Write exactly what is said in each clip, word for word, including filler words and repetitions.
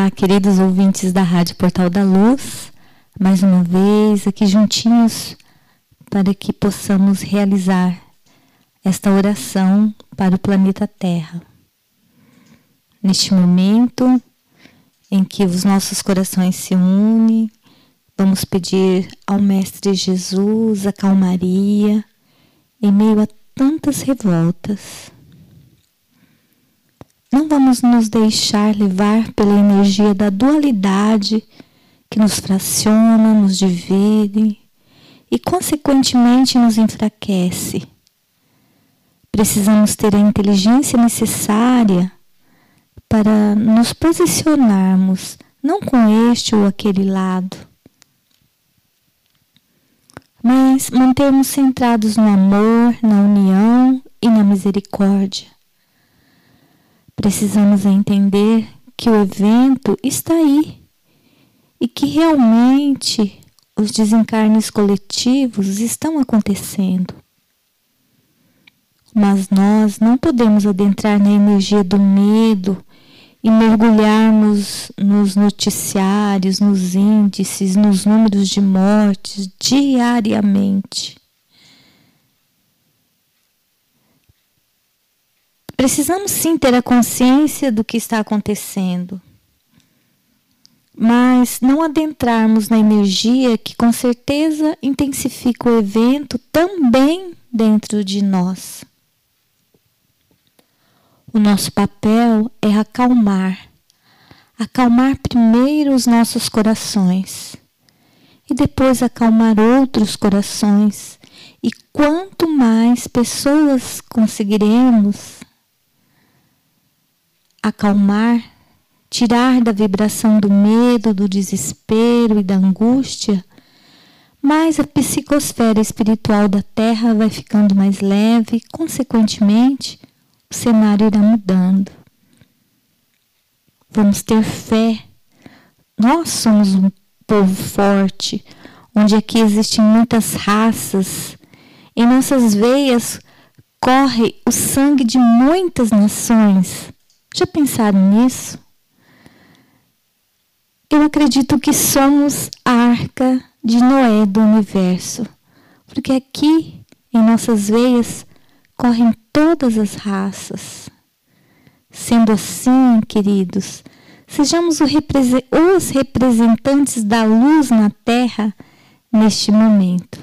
Olá, queridos ouvintes da Rádio Portal da Luz, mais uma vez aqui juntinhos para que possamos realizar esta oração para o planeta Terra. Neste momento em que os nossos corações se unem, vamos pedir ao Mestre Jesus a calmaria em meio a tantas revoltas. Não vamos nos deixar levar pela energia da dualidade que nos fraciona, nos divide e, consequentemente, nos enfraquece. Precisamos ter a inteligência necessária para nos posicionarmos, não com este ou aquele lado, mas mantermos centrados no amor, na união e na misericórdia. Precisamos entender que o evento está aí e que realmente os desencarnes coletivos estão acontecendo. Mas nós não podemos adentrar na energia do medo e mergulharmos nos noticiários, nos índices, nos números de mortes diariamente. Precisamos sim ter a consciência do que está acontecendo, mas não adentrarmos na energia que com certeza intensifica o evento também dentro de nós. O nosso papel é acalmar, acalmar primeiro os nossos corações e depois acalmar outros corações. E quanto mais pessoas conseguiremos acalmar, tirar da vibração do medo, do desespero e da angústia, mais a psicosfera espiritual da Terra vai ficando mais leve e, consequentemente, o cenário irá mudando. Vamos ter fé. Nós somos um povo forte, onde aqui existem muitas raças. Em nossas veias corre o sangue de muitas nações. Já pensaram nisso? Eu acredito que somos a arca de Noé do universo, porque aqui em nossas veias correm todas as raças. Sendo assim, queridos, sejamos os representantes da luz na Terra neste momento.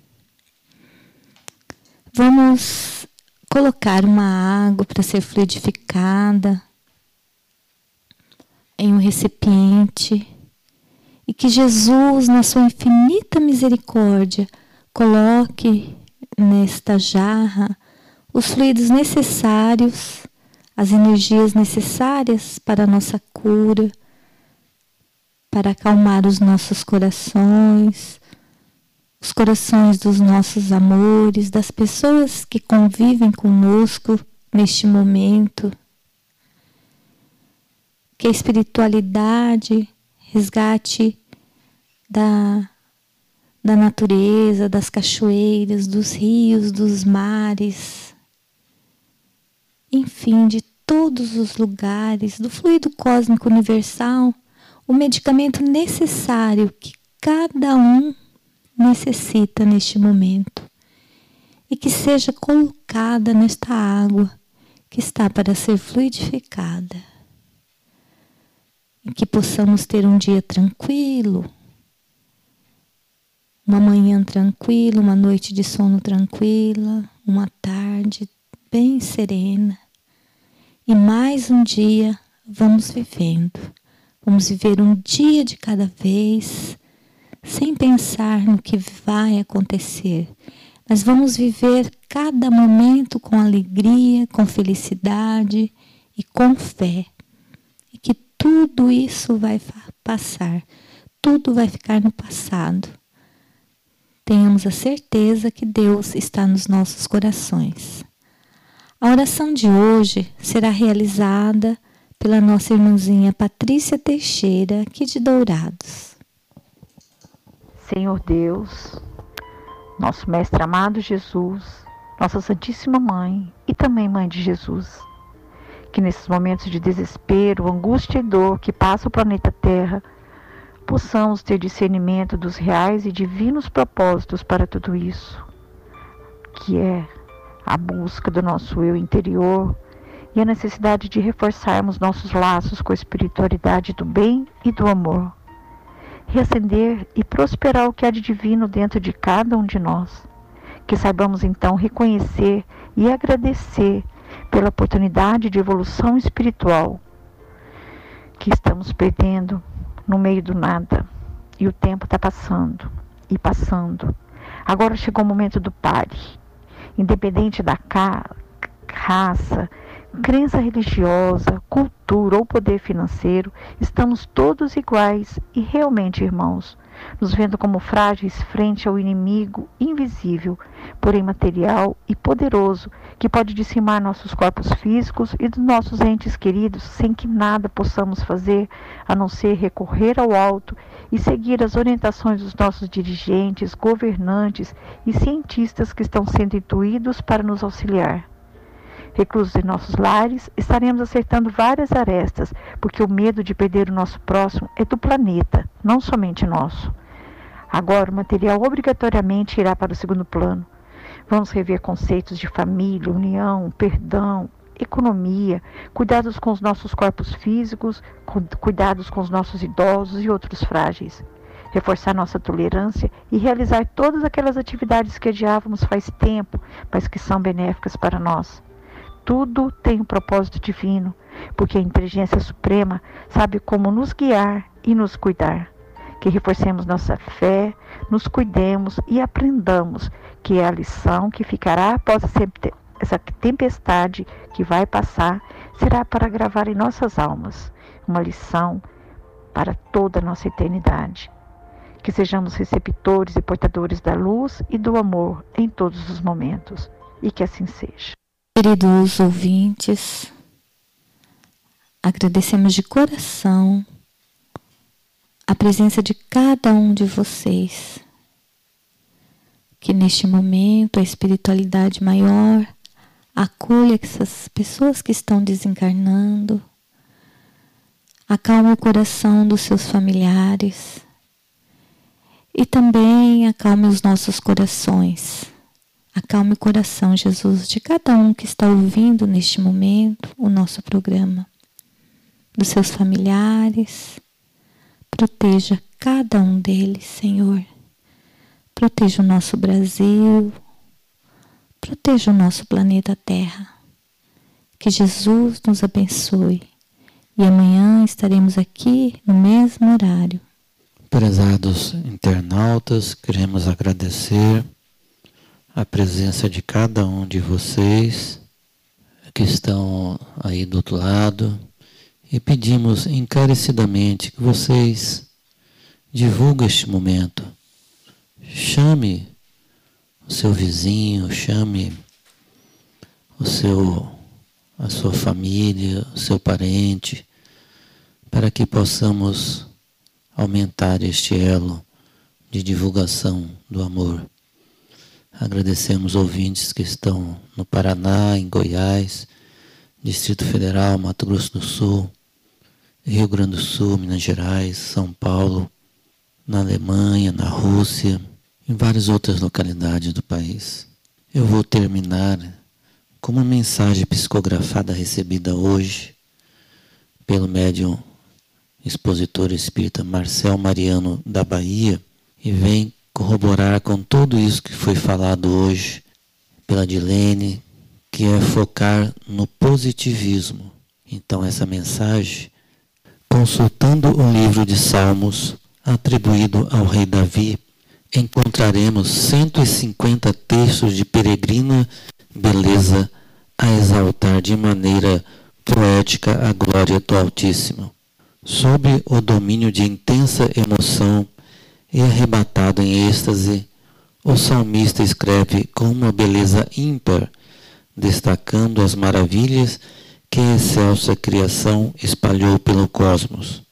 Vamos colocar uma água para ser fluidificada em um recipiente e que Jesus, na sua infinita misericórdia, coloque nesta jarra os fluidos necessários, as energias necessárias para a nossa cura, para acalmar os nossos corações, os corações dos nossos amores, das pessoas que convivem conosco neste momento. Que a espiritualidade resgate da, da natureza, das cachoeiras, dos rios, dos mares, enfim, de todos os lugares, do fluido cósmico universal, o medicamento necessário que cada um necessita neste momento e que seja colocada nesta água que está para ser fluidificada e que possamos ter um dia tranquilo, uma manhã tranquila, uma noite de sono tranquila, uma tarde bem serena e mais um dia vamos vivendo, vamos viver um dia de cada vez, sem pensar no que vai acontecer, mas vamos viver cada momento com alegria, com felicidade e com fé. E que tudo isso vai passar, tudo vai ficar no passado. Tenhamos a certeza que Deus está nos nossos corações. A oração de hoje será realizada pela nossa irmãzinha Patrícia Teixeira, aqui de Dourados. Senhor Deus, nosso Mestre amado Jesus, nossa Santíssima Mãe e também Mãe de Jesus, que nesses momentos de desespero, angústia e dor que passa o planeta Terra, possamos ter discernimento dos reais e divinos propósitos para tudo isso, que é a busca do nosso eu interior e a necessidade de reforçarmos nossos laços com a espiritualidade do bem e do amor, reacender e prosperar o que há de divino dentro de cada um de nós, que saibamos então reconhecer e agradecer pela oportunidade de evolução espiritual que estamos perdendo no meio do nada, e o tempo está passando e passando. Agora chegou o momento do pare, independente da ca- raça, crença religiosa, cultura ou poder financeiro, estamos todos iguais e realmente irmãos, nos vendo como frágeis frente ao inimigo invisível, porém material e poderoso, que pode dizimar nossos corpos físicos e dos nossos entes queridos, sem que nada possamos fazer, a não ser recorrer ao alto e seguir as orientações dos nossos dirigentes, governantes e cientistas que estão sendo intuídos para nos auxiliar. Reclusos em nossos lares, estaremos acertando várias arestas, porque o medo de perder o nosso próximo é do planeta, não somente nosso. Agora, o material obrigatoriamente irá para o segundo plano. Vamos rever conceitos de família, união, perdão, economia, cuidados com os nossos corpos físicos, cuidados com os nossos idosos e outros frágeis. Reforçar nossa tolerância e realizar todas aquelas atividades que adiávamos faz tempo, mas que são benéficas para nós. Tudo tem um propósito divino, porque a inteligência suprema sabe como nos guiar e nos cuidar. Que reforcemos nossa fé, nos cuidemos e aprendamos que é a lição que ficará após essa tempestade que vai passar, será para gravar em nossas almas uma lição para toda a nossa eternidade. Que sejamos receptores e portadores da luz e do amor em todos os momentos, e que assim seja. Queridos ouvintes, agradecemos de coração a presença de cada um de vocês, que neste momento a espiritualidade maior acolha essas pessoas que estão desencarnando, acalme o coração dos seus familiares e também acalme os nossos corações. Acalme o coração, Jesus, de cada um que está ouvindo neste momento o nosso programa, dos seus familiares. Proteja cada um deles, Senhor. Proteja o nosso Brasil. Proteja o nosso planeta Terra. Que Jesus nos abençoe. E amanhã estaremos aqui no mesmo horário. Prezados internautas, queremos agradecer a presença de cada um de vocês que estão aí do outro lado e pedimos encarecidamente que vocês divulguem este momento. Chame o seu vizinho, chame o seu, a sua família, o seu parente, para que possamos aumentar este elo de divulgação do amor. Agradecemos ouvintes que estão no Paraná, em Goiás, Distrito Federal, Mato Grosso do Sul, Rio Grande do Sul, Minas Gerais, São Paulo, na Alemanha, na Rússia, em várias outras localidades do país. Eu vou terminar com uma mensagem psicografada recebida hoje pelo médium expositor espírita Marcel Mariano da Bahia, e vem corroborar com tudo isso que foi falado hoje pela Dilene, que é focar no positivismo. Então essa mensagem, consultando o livro de Salmos atribuído ao rei Davi, encontraremos cento e cinquenta textos de peregrina beleza a exaltar de maneira poética a glória do Altíssimo. Sob o domínio de intensa emoção e arrebatado em êxtase, o salmista escreve com uma beleza ímpar, destacando as maravilhas que a excelsa criação espalhou pelo cosmos.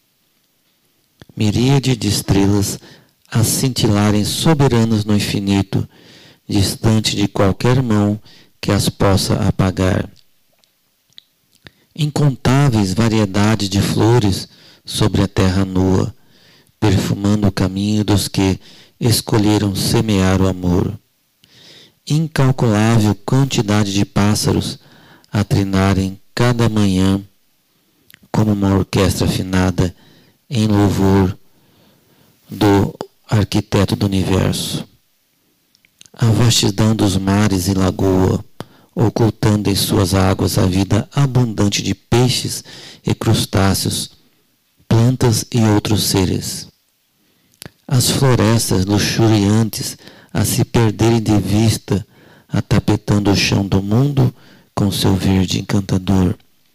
Miríade de estrelas a cintilarem soberanas no infinito, distante de qualquer mão que as possa apagar. incontáveis variedades de flores sobre a terra nua, perfumando o caminho dos que escolheram semear o amor. Incalculável quantidade de pássaros a trinarem cada manhã como uma orquestra afinada em louvor do arquiteto do universo. A vastidão dos mares e lagoa, ocultando em suas águas a vida abundante de peixes e crustáceos, plantas e outros seres. As florestas luxuriantes a se perderem de vista, atapetando o chão do mundo com seu verde encantador.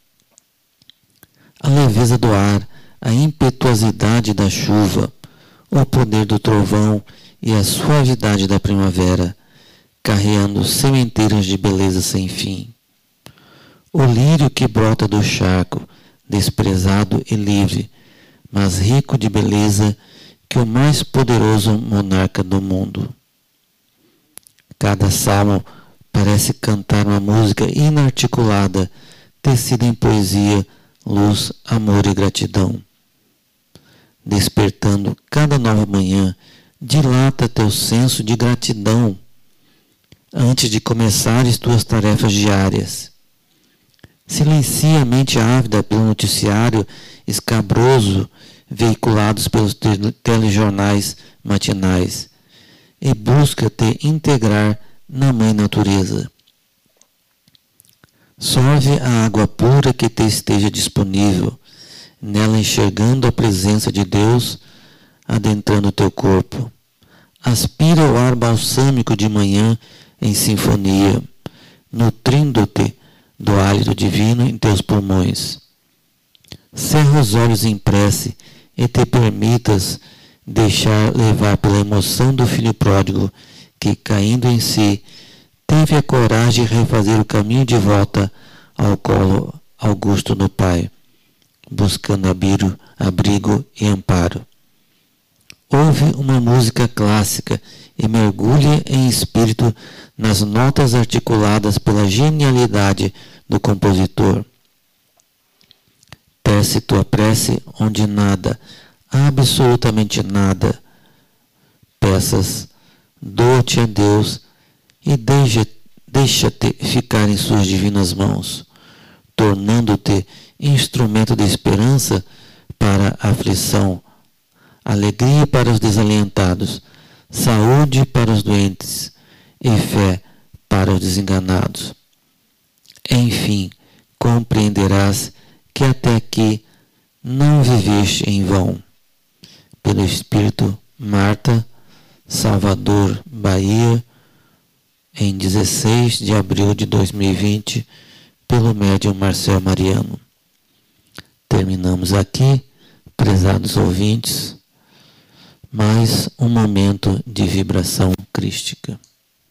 A leveza do ar, a impetuosidade da chuva, o poder do trovão e a suavidade da primavera, carreando sementeiras de beleza sem fim. O lírio que brota do charco, desprezado e livre, mas rico de beleza que o mais poderoso monarca do mundo. Cada salmo parece cantar uma música inarticulada, tecida em poesia, luz, amor e gratidão. Despertando cada nova manhã, dilata teu senso de gratidão antes de começares tuas tarefas diárias. Silencia a mente ávida pelo noticiário escabroso veiculados pelos telejornais matinais e busca te integrar na Mãe Natureza. Sorve a água pura que te esteja disponível, nela enxergando a presença de Deus adentrando teu corpo. Aspira o ar balsâmico de manhã em sinfonia, nutrindo-te do hálito divino em teus pulmões. Cerra os olhos em prece e te permitas deixar levar pela emoção do filho pródigo que, caindo em si, teve a coragem de refazer o caminho de volta ao colo augusto do Pai, buscando abrigo, abrigo e amparo. Ouve uma música clássica e mergulhe em espírito nas notas articuladas pela genialidade do compositor. Tece tua prece onde nada, absolutamente nada, peças, doa-te a Deus e deixa, deixa-te ficar em suas divinas mãos, tornando-te instrumento de esperança para a aflição, alegria para os desalentados, saúde para os doentes e fé para os desenganados. Enfim, compreenderás que até aqui não viveste em vão. Pelo Espírito, Marta, Salvador, Bahia, em dezesseis de abril de dois mil e vinte, pelo médium Marcel Mariano. Terminamos aqui, prezados ouvintes, mais um momento de vibração crística.